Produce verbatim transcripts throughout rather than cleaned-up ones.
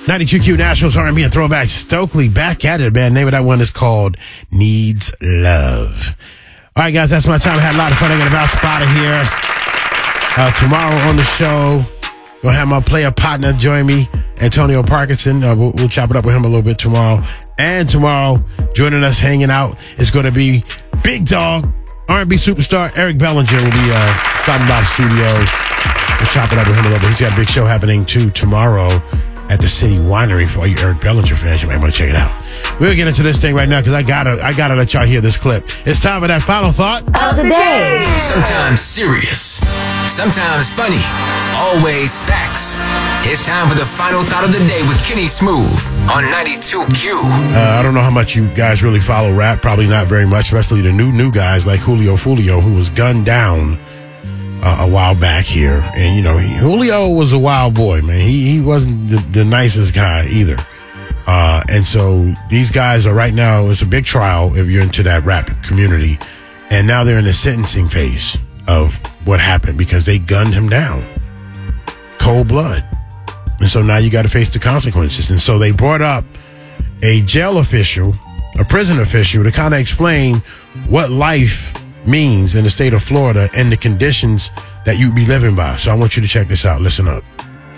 ninety-two Q Nashville's R and B and throwback. Stokely back at it, man. Name of that one is called Needs Love. All right, guys, that's my time. I had a lot of fun. I got to bounce up out of here. Uh, tomorrow on the show, gonna have my player partner join me, Antonio Parkinson. Uh, we'll, we'll chop it up with him a little bit tomorrow. And tomorrow, joining us, hanging out, is going to be Big Dog, R and B superstar Eric Bellinger will be uh, stopping by the studio. We'll chop it up with him a little bit. He's got a big show happening, too, tomorrow at the City Winery. For all you Eric Bellinger fans, you might want to check it out. We'll get into this thing right now because I gotta, I gotta let y'all hear this clip. It's time for that final thought of the day. Sometimes serious, sometimes funny, always facts. It's time for the final thought of the day with Kenny Smooth on ninety-two Q. Uh, I don't know how much you guys really follow rap. Probably not very much, especially the new new guys like Julio Fulio, who was gunned down Uh, a while back here. And, you know, he, Julio was a wild boy, man. He he wasn't the, the nicest guy either. Uh, and so these guys are right now, it's a big trial if you're into that rap community. And now they're in the sentencing phase of what happened because they gunned him down. Cold blood. And so now you got to face the consequences. And so they brought up a jail official, a prison official, to kind of explain what life means in the state of Florida and the conditions that you'd be living by. So I want you to check this out. Listen up.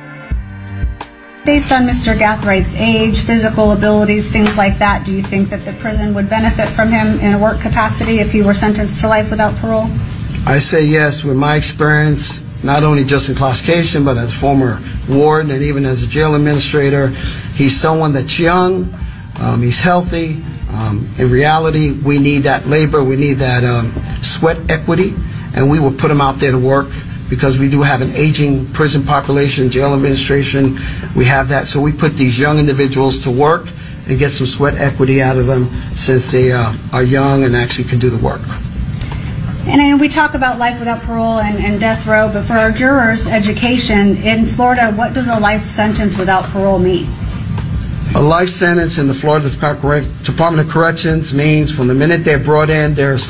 Based on Mister Gathwright's age, physical abilities, things like that, do you think that the prison would benefit from him in a work capacity if he were sentenced to life without parole? I say yes. With my experience, not only just in classification, but as former warden and even as a jail administrator, he's someone that's young, um, he's healthy. Um, in reality, we need that labor, we need that um, sweat equity, and we will put them out there to work because we do have an aging prison population, jail administration, we have that. So we put these young individuals to work and get some sweat equity out of them since they uh, are young and actually can do the work. And I know we talk about life without parole and, and death row, but for our jurors' education, in Florida, what does a life sentence without parole mean? A life sentence in the Florida Department of Corrections means from the minute they're brought in, they're